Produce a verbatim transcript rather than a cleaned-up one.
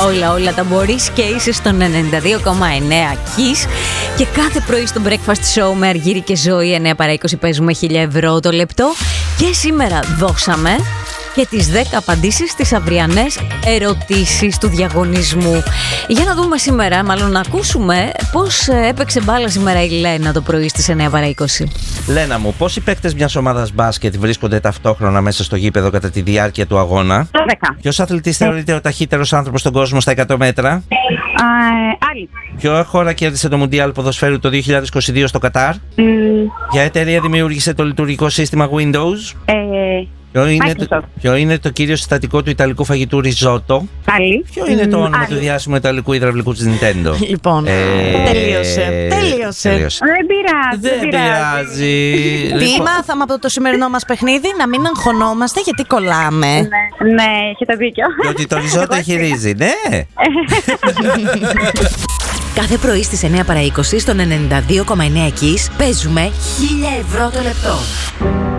όλα, όλα τα μπορείς και είσαι στον ενενήντα δύο κόμμα εννέα Kiss. Και κάθε πρωί στο Breakfast Show με Αργύρη και Ζωή εννέα παρά είκοσι παίζουμε χίλια ευρώ το λεπτό. Και σήμερα δώσαμε και τις δέκα απαντήσεις στις αυριανές ερωτήσεις του διαγωνισμού. Για να δούμε σήμερα, μάλλον να ακούσουμε πώς έπαιξε μπάλα σήμερα η Λένα το πρωί στις εννέα παρά είκοσι. Λένα μου, πόσοι παίκτες μιας ομάδας μπάσκετ βρίσκονται ταυτόχρονα μέσα στο γήπεδο κατά τη διάρκεια του αγώνα? δέκα. Ποιος αθλητής θεωρείται ο ταχύτερος άνθρωπος στον κόσμο στα εκατό μέτρα? Ε, άλλη. Ποια χώρα κέρδισε το Μουντιάλ Ποδοσφαίρου το δύο χιλιάδες είκοσι δύο στο Κατάρ? Mm, Ποια εταιρεία δημιούργησε το λειτουργικό σύστημα Windows? ε, Ποιο είναι, το, ποιο είναι το κύριο συστατικό του ιταλικού φαγητού ριζότο? άλλη. Ποιο είναι το όνομα άλλη. του διάσημου ιταλικού υδραυλικού της Nintendo? Λοιπόν, Ε, τελείωσε. Τελείωσε. τελείωσε. Δεν πειράζει. Δεν πειράζει. Τι Λοιπόν, μάθαμε από το σημερινό μας παιχνίδι? Να μην αγχωνόμαστε γιατί κολλάμε. Ναι, ναι, έχετε δίκιο. ότι το ριζότο έχει ρύζι, ναι. Κάθε πρωί στις εννέα παρά είκοσι στον ενενήντα δύο κόμμα εννέα Kiss παίζουμε χίλια ευρώ το λεπτό.